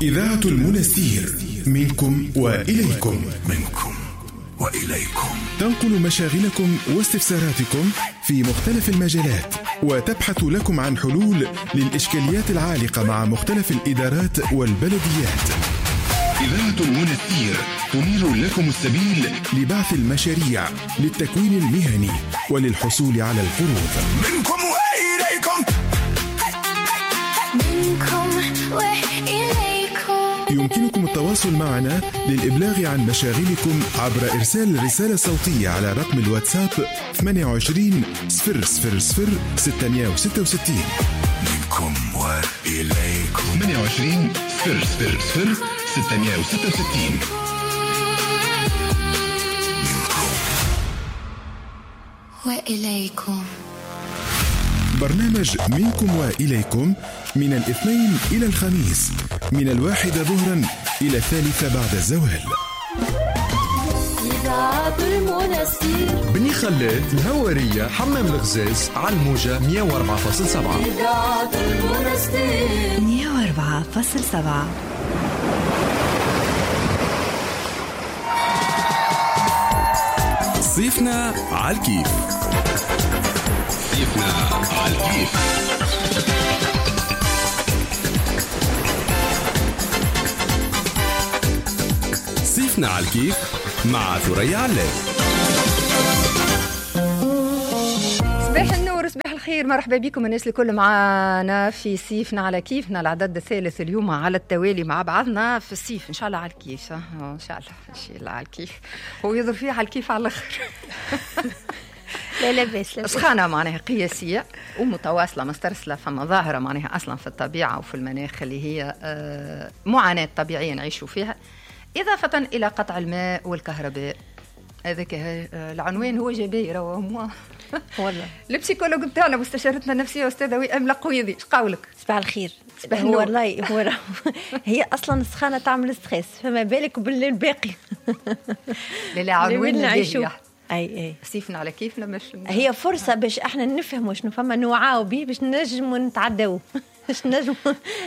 إذاعة المنستير، منكم وإليكم. تنقل مشاغلكم واستفساراتكم في مختلف المجالات، وتبحث لكم عن حلول للإشكاليات العالقة مع مختلف الإدارات والبلديات. إذاعة المنستير تنير لكم السبيل لبعث المشاريع، للتكوين المهني، وللحصول على القروض. منكم وإليكم. يمكنكم التواصل معنا للإبلاغ عن مشاغلكم عبر إرسال رسالة صوتية على رقم الواتساب 28 000 666. منكم وإليكم 28 000 666. وإليكم. برنامج منكم وإليكم من الاثنين إلى الخميس، من 1 ظهرا إلى 3 بعد الزوال. إذاعة المنستير، بني خلاد، الهوارية، حمام الغزاز، على الموجة 104.7. إذاعة المنستير 104.7. صيفنا عالكيف. صيفنا عالكيف مع ثريا علام. صباح النور، صباح الخير، مرحبا بكم الناس الكل معنا في صيفنا على كيفنا، العدد الثالث اليوم على التوالي مع بعضنا في الصيف. ان شاء الله على الكيف، ان شاء الله على الكيف، هو يضرب فيه على الكيف على الاخر. لا بس سخانة معناها قياسية ومتواصلة مسترسلة، فما ظاهرة معناها أصلا في الطبيعة وفي المناخ اللي هي معاناة طبيعية نعيشوا فيها، إضافة إلى قطع الماء والكهرباء. هذاك العنوان هو جباير والله. البسيكولوج بتاعنا مستشارتنا النفسية أستاذة وئام لقويضي، ايش قولك؟ صباح الخير. صباح النور. والله هو هي أصلا السخانة تعمل ستريس، فما بالك بالباقي. لا عنوان نعيشوا. اي صيفنا على كيفنا، مش هي فرصه باش احنا نفهموا شنو فما نوعاو بيه باش نجموا نتعداو. باش نجموا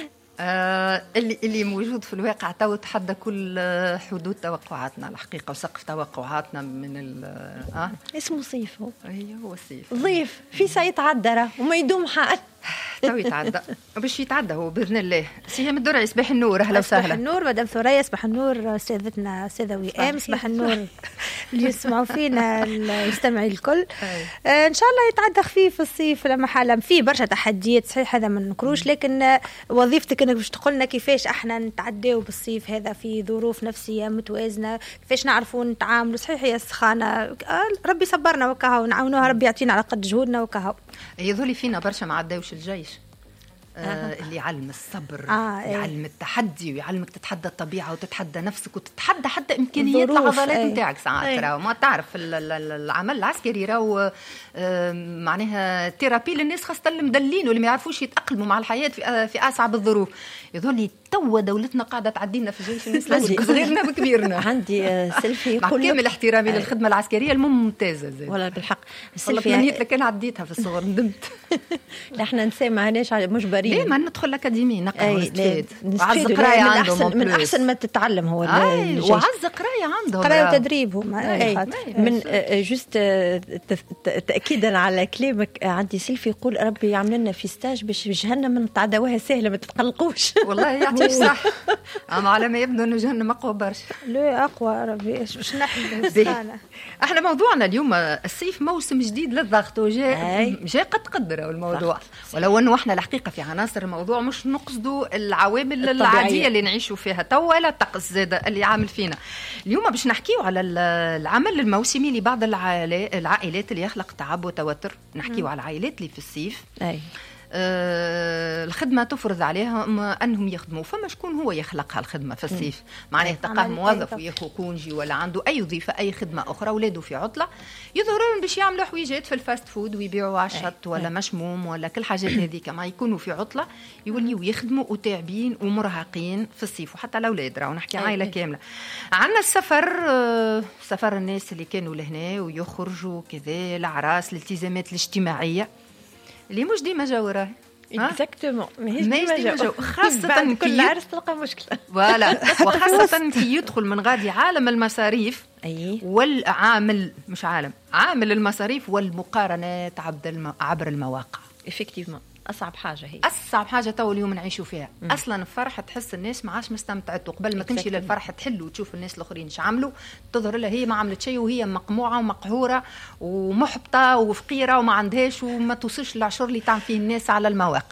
اللي موجود في الواقع تو تحدى كل حدود توقعاتنا الحقيقه وسقف توقعاتنا من اسمه صيف. هو الصيف ضيف في سيتعدى وما يدوم حال. تو يتعدى باش يتعدى هو باذن الله. سهام الدرعي، صباح النور، اهلا وسهلا. صباح النور مدام ثريا، صباح النور استاذتنا استاذه وئام، صباح النور اللي يسمعوا فينا المستمعين الكل. ان شاء الله يتعدى خفيف الصيف، لما حالا فيه برشا تحديات صحيح، هذا ما نكروش، لكن وظيفتك انك باش تقولنا كيفاش احنا نتعداو بالصيف هذا في ظروف نفسيه متوازنه، كيفاش نعرفوا نتعاملوا. صحيح هي السخانه ربي صبرنا وكهو، نعاونوها ربي يعطينا على قد جهودنا وكهو. يظهر فينا برشا ما عداوش الجيش. اللي يعلم الصبر، يعلم التحدي، ويعلمك تتحدى الطبيعة وتتحدى نفسك وتتحدى حتى إمكانيات العضلات نتاعك. ساعات راهو ما تعرف العمل العسكري راهو معناها تيرابي للناس خاصة المدلين واللي ما يعرفوش يتأقلموا مع الحياة في أصعب الظروف. يظهر لي توا دولتنا قاعدة تعدينا في الجيش، الناس لازم صغيرنا بكبيرنا. عندي سيلفي مع كامل احترامي للخدمة العسكرية الممتازة زي. ولا بالحق السيلفي تمنيت لك أنا عديتها في الصغر، ندمت. احنا نسمع هناش مجبرين. ليه ما ندخل الأكاديمية نقرأ ونستفيد؟ وعز قراية عندهم من أحسن ما تتعلم هو وعز قراية عندهم، قراية وتدريب من جست تأكيدا على كلامك. عندي سيلفي يقول ربي يعمل لنا في ستاج باش جهنم نتعداوها سهلة، ما تتقلقوش. والله يعطيك صح. أما على ما يبدو أنه جهنم أقوى برشا. لا أقوى ربي، إيش نحن. احنا موضوعنا اليوم الصيف موسم جديد للضغط، وجاء قد قدره الموضوع، ولو أنه احنا الحقيقة في عناصر الموضوع مش نقصدوا العوامل العادية اللي نعيشوا فيها تو، ولا الطقس زاد اللي عامل فينا. اليوم باش نحكيو على العمل الموسمي لبعض العائلات اللي يخلق تعب وتوتر. نحكيو على العائلات اللي في الصيف الخدمة تفرض عليهم أنهم يخدموا، فما شكون هو يخلقها الخدمة في الصيف، معناه تلقاه موظف وياخو كونجي ولا عنده أي وظيفة أي خدمة أخرى، ولاده في عطلة يظهرون باش يعملوا حويجات في الفاست فود ويبيعوا عشط ولا مشموم ولا كل حاجات هذيك، ما يكونوا في عطلة يوليوا يخدموا وتعبين ومرهقين في الصيف. وحتى الأولاد راهو نحكي عائلة كاملة. عندنا السفر، سفر الناس اللي كانوا لهنا ويخرجوا كذا، الأعراس، الالتزامات الاجتماعية اللي مش ديما جاوراه. اكزاكتومون ماهيش ديما جو، خاصة كل عرس تلقى مشكلة. فوالا وخاصة كي يدخل من غادي عالم المصاريف والعامل مش عامل المصاريف والمقارنات عبر المواقع. effectivement أصعب حاجة هي، أصعب حاجة تو اليوم نعيشوا فيها. أصلا الفرحة تحس الناس ما عادش مستمتعت، قبل ما تمشي للفرحة تحل وتشوف الناس الآخرين ايش عملوا، تظهر لها هي ما عملت شيء وهي مقموعة ومقهورة ومحبطة وفقيرة وما عندهاش وما توصلش العشر اللي تعمل فيه الناس على المواقع.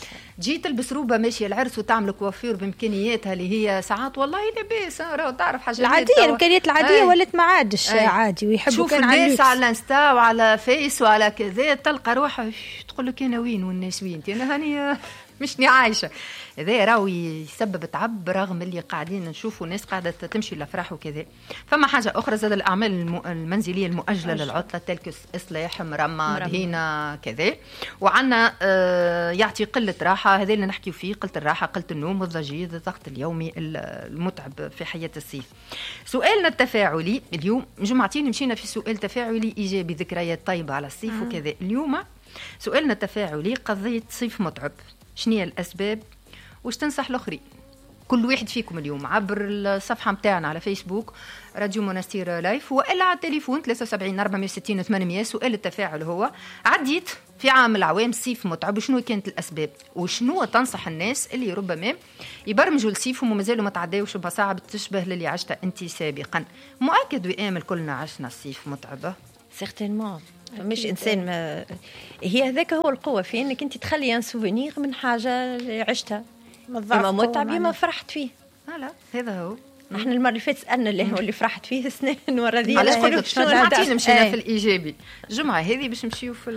جيت تلبس روبه ماشيه العرس وتعمل كوافير بامكانياتها اللي هي ساعات والله لاباس راهو تعرف حاجه العاديه الامكانيات العاديه ولات ما عادش عادي ويحبوا كان على الناس على الانستا وعلى فيس وعلى كذا تلقى روحها تقول لك انا وين والناس وين انا هاني مشني عايشه. هذا راهو يسبب تعب رغم اللي قاعدين نشوفوا ناس قاعده تمشي لافراح وكذا. فما حاجه اخرى زاد الاعمال المنزليه المؤجله للعطله تلك اصلاح مرمى دهينه كذا، وعندنا يعطي قله راحه. هذا اللي نحكيو فيه، قله الراحه قله النوم والضجيج الضغط اليومي المتعب في حياه الصيف. سؤالنا التفاعلي اليوم جمعتين مشينا في سؤال تفاعلي ايجابي ذكريات طيبه على الصيف وكذا. اليوم سؤالنا التفاعلي قضيه صيف متعب، شنو هي الأسباب وش تنصح الآخرين؟ كل واحد فيكم اليوم عبر الصفحة متاعنا على فيسبوك راديو منستير لايف وإلا على التليفون 73 460 800. سؤال التفاعل هو: عديت في عام العوام صيف متعب وشنو كانت الأسباب وشنو تنصح الناس اللي ربما يبرمجوا الصيف وما زالوا ما تعداوش بمصاعب تشبه للي عشتها أنت سابقا؟ مؤكد وآمل كلنا عشنا صيف متعبة سيغتينمون. مش انسان ما هي هذاك هو القوه في انك انت تخلي ان سوفينير من حاجه عشتها ما متعب ما فرحت فيه. لا هذا هو. احنا المره اللي فاتت سالنا اللي هو اللي فرحت فيه السنين ورا ذي علاش قلت جمعتين مشينا في الايجابي، الجمعه هذه باش نمشيو في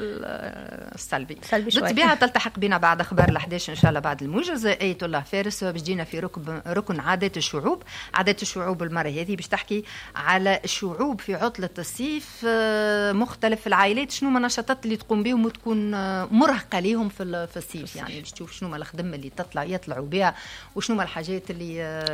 السلبي بالطبيعه. تلتحق بنا بعد اخبار ال11 ان شاء الله بعد الموجز اية الله فارس باش جينا في ركن عادات الشعوب. عادات الشعوب المره هذه باش تحكي على الشعوب في عطله الصيف، مختلف العائلات شنو ما النشاطات اللي تقوم بهم وتكون مرهقه ليهم في الصيف. يعني باش تشوف شنو ما الخدمه اللي يطلعوا بها وشنو ما الحاجات اللي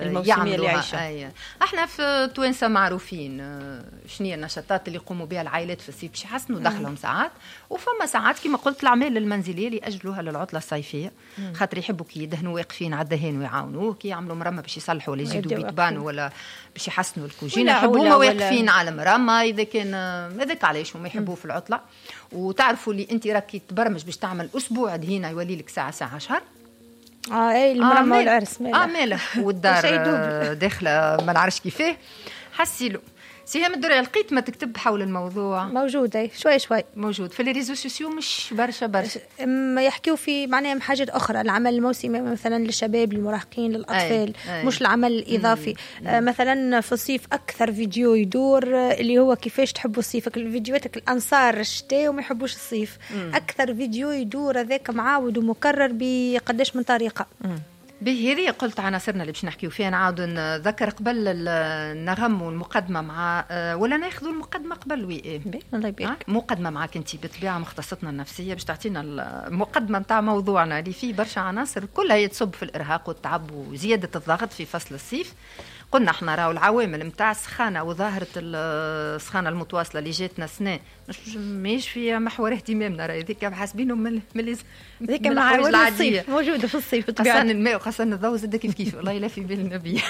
يعملوها. احنا في توانسه معروفين شنو هي النشاطات اللي يقوموا بها العائلات في الصيف باش يحسنوا دخلهم ساعات، وفما ساعات كما قلت الاعمال المنزليه اللي اجلوها للعطله الصيفيه خاطر يحبوا كي يدهنوا واقفين على الدهان ويعاونوا، كي يعملوا مرمى باش يصلحوا ولا يزيدوا بيتبانوا ولا باش يحسنوا الكوجينه يحبوها واقفين على مرمى. اذا كان هذاك علاش هما يحبوه في العطله. وتعرفوا اللي انت راكي تبرمج باش تعمل اسبوع دهينه يولي لك ساعه شهر. اي المرمى والعرس ماله والدار داخله ما نعرفش كيفاه. حسيلو سهام الدرع لقيت ما تكتب حول الموضوع موجود شوي موجود في الريزو سوسيو مش برشا ما يحكيوا في معناها حاجات اخرى. العمل الموسمي مثلا للشباب للمراهقين للاطفال مش العمل الاضافي. مثلا في الصيف اكثر فيديو يدور اللي هو كيفاش تحبوا الصيف، الفيديوهات الانصار الشتاء وما يحبوش الصيف. اكثر فيديو يدور هذاك معاود ومكرر بقداش من طريقه. بهذه قلت عناصرنا اللي باش نحكيو فيها. نعاود نذكر قبل النغم والمقدمه مع ولا ناخذوا المقدمه قبل الله يبارك. مقدمه معك انت بالطبيعه مختصتنا النفسيه باش تعطينا المقدمه نتاع موضوعنا اللي فيه برشا عناصر كلها يتصب في الارهاق والتعب وزياده الضغط في فصل الصيف. قلنا احنا راهو العوامل نتاع السخانه وظاهره السخانه المتواصله اللي جاتنا سنه مش في محور اهتمامنا. راهي هذيك حاسبينهم من ذيك معاول الصيف موجوده في الصيف بالطبيعه. خاصه الماء وخاصه الضوء زاد كيف والله لا في بال النبي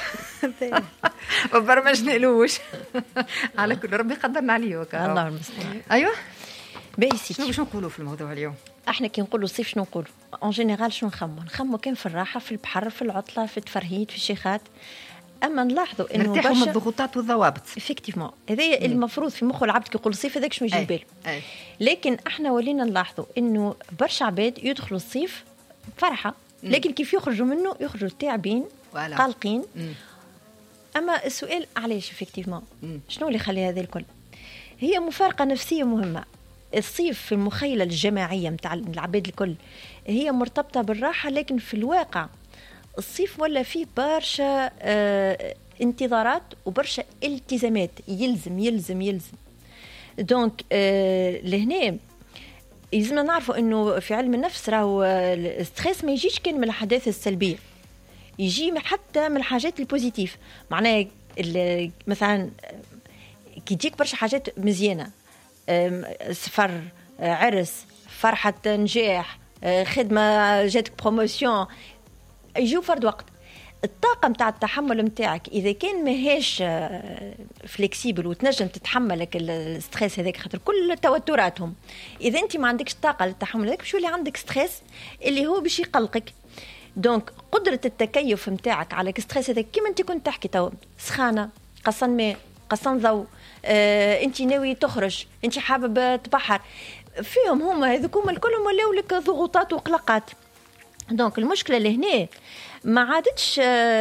وبرمجنا لوش على كل ربي قدرنا عليه وكا الله المستعان. ايوه باهي شنو باش نقولوا في الموضوع اليوم؟ احنا كي نقولوا الصيف شنو نقولوا اون جينيرال؟ شنو نخمو كان في الراحه في البحر في العطله في التفرهيد في الشيخات. اما نلاحظوا انه نرتاحوا من الضغوطات والضوابط افكتيفمون. هذا المفروض في مخه العبد كي يقول الصيف هذاك شنو يجي باله. لكن احنا ولينا نلاحظوا انه برشا عباد يدخلوا الصيف فرحه لكن كيف يخرجوا منه يخرجوا تعبين قلقين. اما السؤال علاش افكتيفمون شنو اللي يخلي هذا الكل؟ هي مفارقه نفسيه مهمه. الصيف في المخيله الجماعيه نتاع العباد الكل هي مرتبطه بالراحه، لكن في الواقع الصيف ولا فيه برشا انتظارات وبرشا التزامات يلزم دونك لهنا لازمنا نعرفوا انه في علم النفس راهو الستريس ما يجيش كان من الأحداث السلبيه، يجي حتى من الحاجات البوزيتيف. معناها مثلا كي تجيك برشا حاجات مزيانه، سفر، عرس، فرحه نجاح، خدمه جاتك بروموسيون، يجيو فرد وقت. الطاقه نتاع التحمل نتاعك اذا كان ماهيش فليكسيبل وتنجم تتحملك الستريس هذاك، خاطر كل توتراتهم اذا انت ما عندكش طاقه للتحمل هذاك باش يولي عندك ستريس اللي هو باش يقلقك. دونك قدره التكيف نتاعك على الستريس هذاك كيما انت كنت تحكي تو، سخانه، قصن ماء، قصن ضوء، انت ناوي تخرج، انت حابب تبحر، فيهم هما هذوكم الكلهم ولاو لك ضغوطات وقلقات. دونك المشكله اللي هنا ما عادتش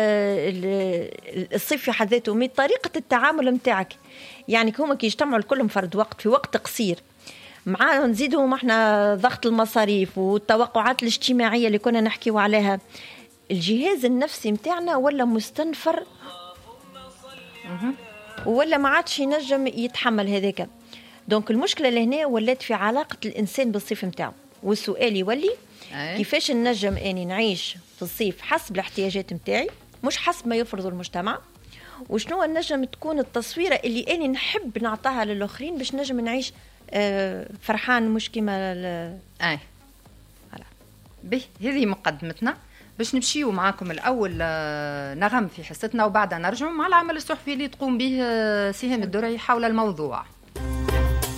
الصيف في حد ذاته، من طريقه التعامل نتاعك. يعني هما كي يجتمعوا الكلهم فرد وقت في وقت قصير، مع نزيدهم احنا ضغط المصاريف والتوقعات الاجتماعيه اللي كنا نحكيو عليها، الجهاز النفسي نتاعنا ولا مستنفر ولا ما عادش ينجم يتحمل هذاك. دونك المشكله اللي هنا ولات في علاقه الانسان بالصيف نتاعو. والسؤال يولي كيفاش نجم اني نعيش في الصيف حسب الاحتياجات نتاعي مش حسب ما يفرض المجتمع، وشنو نجم تكون التصويره اللي اني نحب نعطيها للاخرين باش نجم نعيش فرحان مش كيما به. هذه مقدمتنا باش نمشيو معاكم الاول نغم في حصتنا وبعدها نرجعوا مع العمل الصحفي اللي تقوم به سهام الدرعي حول الموضوع.